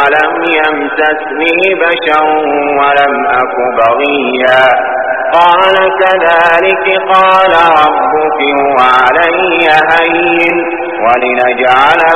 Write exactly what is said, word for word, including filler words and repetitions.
ولم يمسسني بشر ولم أك بغيا قال كذلك قال ربك هو علي هين ولنجعله